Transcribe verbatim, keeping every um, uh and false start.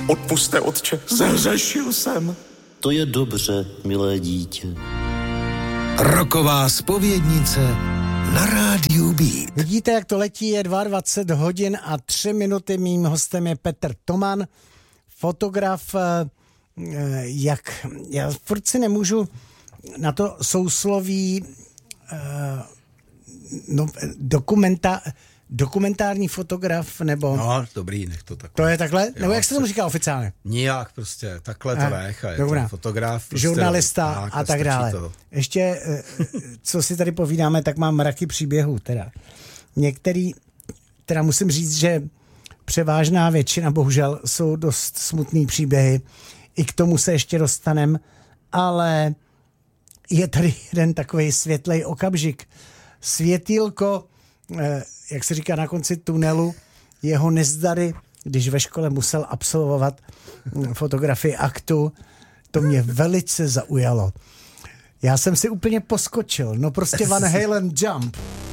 Odpusťte, otče, zhřešil jsem. To je dobře, milé dítě. Roková zpovědnice na rádiu Beat. Vidíte, jak to letí, je dvacet dva hodin a tři minuty. Mým hostem je Petr Toman, fotograf. Jak, já furt si nemůžu na to sousloví no, dokumenta, dokumentární fotograf, nebo... No, dobrý, nech to takhle. To je takhle? Jo, nebo jak se tomu říká oficiálně? Nijak prostě, takhle to nech a je dobrá. to fotograf. Prostě, žurnalista tak, a tak dále. To. Ještě, co si tady povídáme, tak mám mraky příběhů teda. Některý, teda musím říct, že převážná většina, bohužel, jsou dost smutný příběhy. I k tomu se ještě dostanem, ale je tady jeden takový světlej okamžik. Světýlko, jak se říká na konci tunelu, jeho nezdary, když ve škole musel absolvovat fotografii aktu, to mě velice zaujalo. Já jsem si úplně poskočil, no prostě Van Halen Jump.